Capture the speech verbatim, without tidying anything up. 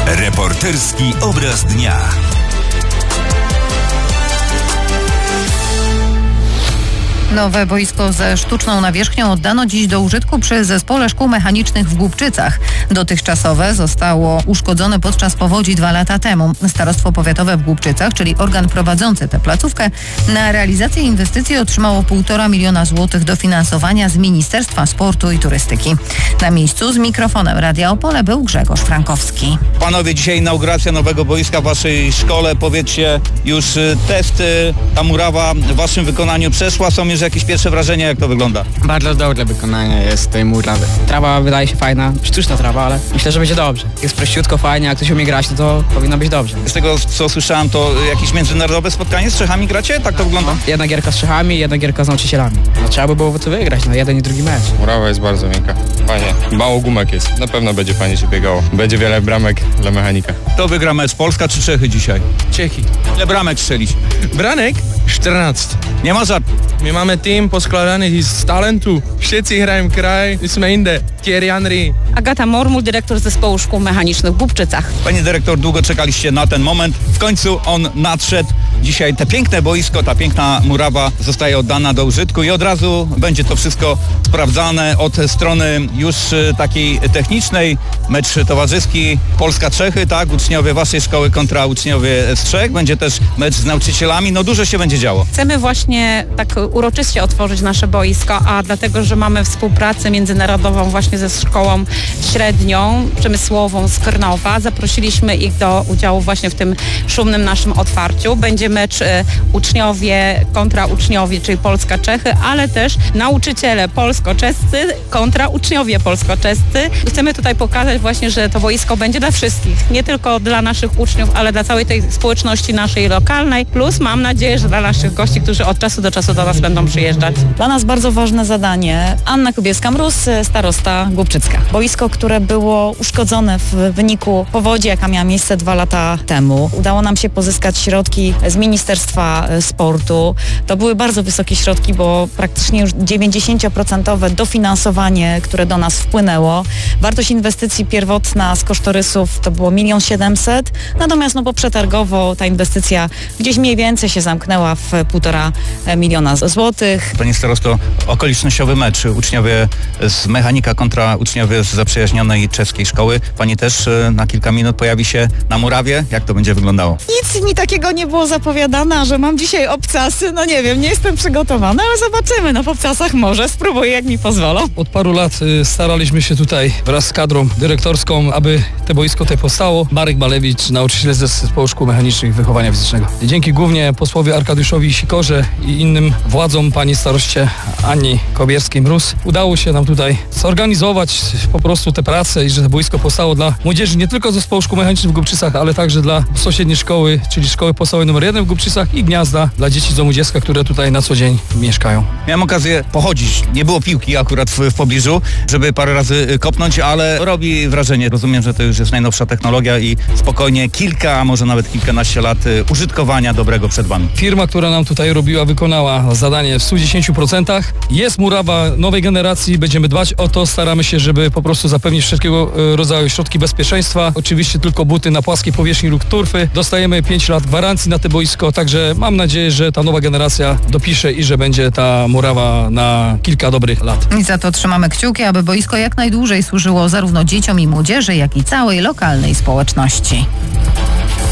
Reporterski obraz dnia. Nowe boisko ze sztuczną nawierzchnią oddano dziś do użytku przy Zespole Szkół Mechanicznych w Głubczycach. Dotychczasowe zostało uszkodzone podczas powodzi dwa lata temu. Starostwo Powiatowe w Głubczycach, czyli organ prowadzący tę placówkę, na realizację inwestycji otrzymało półtora miliona złotych dofinansowania z Ministerstwa Sportu i Turystyki. Na miejscu z mikrofonem Radia Opole był Grzegorz Frankowski. Panowie, dzisiaj inauguracja nowego boiska w waszej szkole. Powiedzcie, już testy, ta murawa w waszym wykonaniu przeszła. Są już jakieś pierwsze wrażenia, jak to wygląda? Bardzo dobre wykonanie jest tej murawy. Trawa wydaje się fajna, sztuczna trawa, ale myślę, że będzie dobrze. Jest prościutko, fajnie, jak ktoś umie grać, no to powinno być dobrze. Z tego, co słyszałem, to jakieś międzynarodowe spotkanie z Czechami gracie? Tak to wygląda? Jedna gierka z Czechami, jedna gierka z nauczycielami. No, trzeba by było to wygrać, no jeden i drugi mecz. Murawa jest bardzo miękka, fajnie. Mało gumek jest, na pewno będzie fajnie się biegało. Będzie wiele bramek dla mechanika. Kto wygra mecz, Polska czy Czechy dzisiaj? Czechy. Ile bramek strzelić? Branek? czternaście. Nie ma żartu. My mamy team poskładany z talentu. Wszyscy grają kraj, jesteśmy inne. Thierry Henry. Agata Mormul, dyrektor Zespołu Szkół Mechanicznych w Głubczycach. Pani dyrektor, długo czekaliście na ten moment. W końcu on nadszedł. Dzisiaj te piękne boisko, ta piękna murawa zostaje oddana do użytku i od razu będzie to wszystko sprawdzane od strony już takiej technicznej. Mecz towarzyski Polska-Czechy, tak? Uczniowie waszej szkoły kontra uczniowie z Czech. Będzie też mecz z nauczycielami. No dużo się będzie działo. Chcemy właśnie tak uroczyście otworzyć nasze boisko, a dlatego, że mamy współpracę międzynarodową właśnie ze szkołą średnią, przemysłową z Krnowa. Zaprosiliśmy ich do udziału właśnie w tym szumnym naszym otwarciu. Będzie mecz e, uczniowie kontra uczniowie, czyli Polska-Czechy, ale też nauczyciele polsko-czescy kontra uczniowie polsko-czescy. Chcemy tutaj pokazać właśnie, że to boisko będzie dla wszystkich, nie tylko dla naszych uczniów, ale dla całej tej społeczności naszej lokalnej, plus mam nadzieję, że dla naszych gości, którzy od czasu do czasu do nas będą przyjeżdżać. Dla nas bardzo ważne zadanie. Anna Kubieska-Mróz, starosta Głubczycka. Boisko, które było uszkodzone w wyniku powodzi, jaka miała miejsce dwa lata temu. Udało nam się pozyskać środki z Ministerstwa Sportu. To były bardzo wysokie środki, bo praktycznie już dziewięćdziesiąt procent dofinansowanie, które do nas wpłynęło. Wartość inwestycji pierwotna z kosztorysów to było milion siedemset, natomiast no bo przetargowo ta inwestycja gdzieś mniej więcej się zamknęła w półtora miliona złotych. Panie starosto, okolicznościowy mecz. Uczniowie z mechanika kontra uczniowie z zaprzyjaźnionej czeskiej szkoły. Pani też na kilka minut pojawi się na murawie. Jak to będzie wyglądało? Nic mi takiego nie było zapowiadane, że mam dzisiaj obcasy. No nie wiem, nie jestem przygotowana, ale zobaczymy. No w obcasach może spróbuję, jak mi pozwolą. Od paru lat y, staraliśmy się tutaj wraz z kadrą dyrektorską, aby te boisko tutaj powstało. Marek Balewicz, nauczyciel ze Zespołu Szkół Mechanicznych Wychowania Fizycznego. Dzięki głównie posłowi Arkadiuszowi Sikorze i innym władzom, pani staroście Ani Kobierskiej-Mróz, udało się nam tutaj zorganizować po prostu te prace i że to boisko powstało dla młodzieży nie tylko z Zespołu Szkół Mechanicznych w Głubczycach, ale także dla sąsiedniej szkoły, czyli szkoły podstawowej numer jeden w Głubczycach i Gniazda dla dzieci z domu dziecka, które tutaj na co dzień mieszkają. Miałem okazję pochodzić. Nie było piłki akurat w, w pobliżu, żeby parę razy kopnąć, ale robi wrażenie. Rozumiem, że to już jest najnowsza technologia i spokojnie kilka, a może nawet kilkanaście lat użytkowania dobrego przed wami. Firma, która nam tutaj robiła, wykonała zadanie w stu dziesięciu procentach. Jest murawa nowej generacji, będziemy dbać o to, staramy się, żeby po prostu zapewnić wszelkiego rodzaju środki bezpieczeństwa. Oczywiście tylko buty na płaskiej powierzchni lub turfy. Dostajemy pięć lat gwarancji na to boisko, także mam nadzieję, że ta nowa generacja dopisze i że będzie ta murawa na kilka dobrych lat. I za to trzymamy kciuki, aby boisko jak najdłużej służyło zarówno dzieciom i młodzieży, jak i całej lokalnej społeczności.